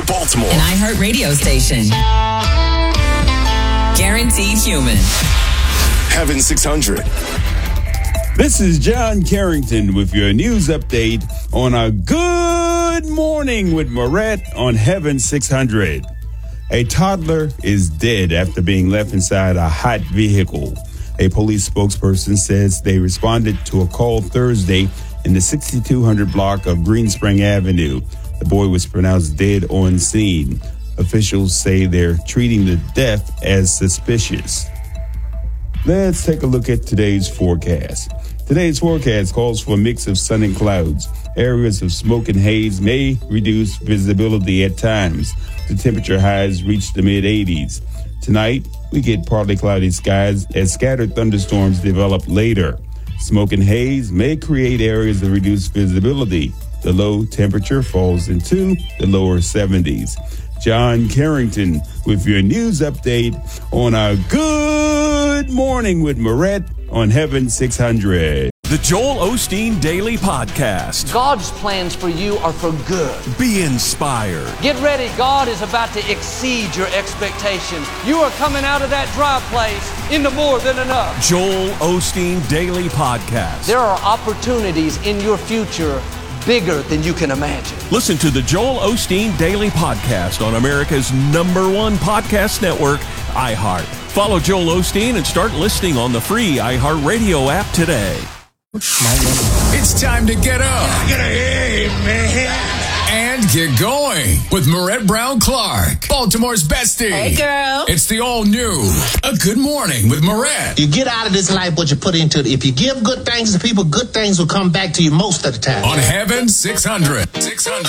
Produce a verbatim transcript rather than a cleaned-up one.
Baltimore. An iHeart radio station. Guaranteed human. Heaven six hundred. This is John Carrington with your news update on a Good Morning with Moret on Heaven six hundred. A toddler is dead after being left inside a hot vehicle. A police spokesperson says they responded to a call Thursday in the sixty-two hundred block of Greenspring Avenue. The boy was pronounced dead on scene. Officials say they're treating the death as suspicious. Let's take a look at today's forecast. Today's forecast calls for a mix of sun and clouds. Areas of smoke and haze may reduce visibility at times. The temperature highs reach the mid eighties. Tonight, we get partly cloudy skies as scattered thunderstorms develop later. Smoke and haze may create areas of reduced visibility. The low temperature falls into the lower seventies. John Carrington with your news update on a Good Morning with Moret on Heaven six hundred. The Joel Osteen Daily Podcast. God's plans for you are for good. Be inspired. Get ready. God is about to exceed your expectations. You are coming out of that dry place into more than enough. Joel Osteen Daily Podcast. There are opportunities in your future bigger than you can imagine. Listen to the Joel Osteen Daily Podcast on America's number one podcast network, iHeart. Follow Joel Osteen and start listening on the free iHeart Radio app today. It's time to get up. Get a man. And get going with Moret Brown Clark, Baltimore's bestie. Hey, girl. It's the all-new A Good Morning with Moret. You get out of this life what you put into it. If you give good things to people, good things will come back to you most of the time. On Heaven six hundred. six hundred.